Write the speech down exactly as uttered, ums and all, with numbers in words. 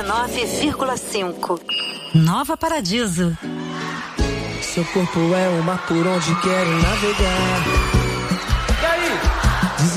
nove vírgula cinco. Nova Paradiso. Seu corpo é o mar por onde quero navegar.